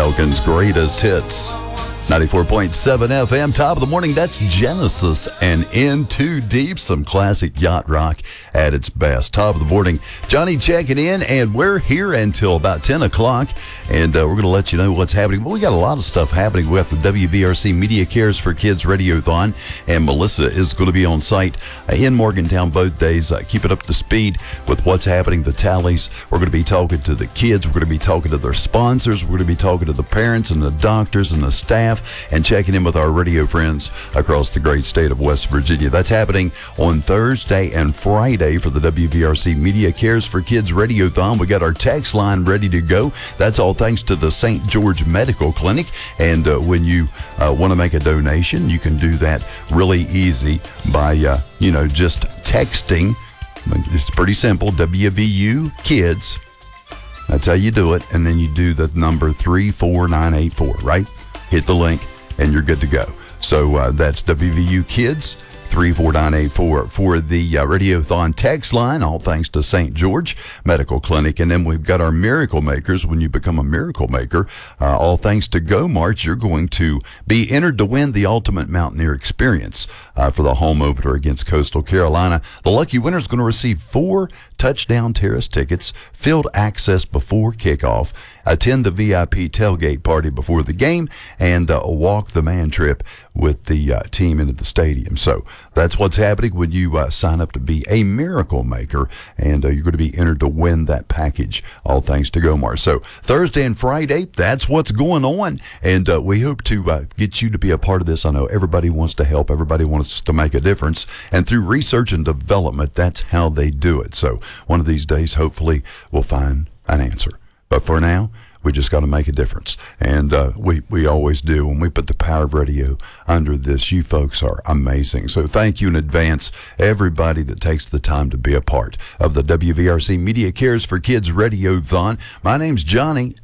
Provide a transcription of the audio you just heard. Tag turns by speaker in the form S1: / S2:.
S1: Falcons' greatest hits. 94.7 FM, top of the morning. That's Genesis and In Too Deep. Some classic yacht rock at its best. Top of the morning. Johnny checking in, and we're here until about 10 o'clock. And we're going to let you know what's happening. Well, we got a lot of stuff happening. We have the WVRC Media Cares for Kids Radiothon, and Melissa is going to be on site in Morgantown both days. Keep it up to speed with what's happening, the tallies. We're going to be talking to the kids. We're going to be talking to their sponsors. We're going to be talking to the parents and the doctors and the staff, and checking in with our radio friends across the great state of West Virginia. That's happening on Thursday and Friday for the WVRC Media Cares for Kids Radiothon. We got our text line ready to go. That's all thanks to the St. George Medical Clinic. And when you want to make a donation, you can do that really easy by, just texting. It's pretty simple. WVU Kids. That's how you do it. And then you do the number 34984, right? Hit the link, and you're good to go. So that's WVU Kids, 34984 for the Radiothon text line, all thanks to St. George Medical Clinic. And then we've got our Miracle Makers. When you become a Miracle Maker, all thanks to Go March, you're going to be entered to win the Ultimate Mountaineer Experience for the home opener against Coastal Carolina. The lucky winner is going to receive 4 Touchdown Terrace tickets, field access before kickoff, attend the VIP tailgate party before the game, and walk the man trip with the team into the stadium. So that's what's happening when you sign up to be a Miracle Maker, and you're going to be entered to win that package, all thanks to Gomar. So Thursday and Friday, that's what's going on, and we hope to get you to be a part of this. I know everybody wants to help. Everybody wants to make a difference, and through research and development, that's how they do it. So one of these days, hopefully, we'll find an answer. But for now, we just got to make a difference. And we always do. When we put the power of radio under this, you folks are amazing. So thank you in advance, everybody that takes the time to be a part of the WVRC Media Cares for Kids Radiothon. My name's Johnny.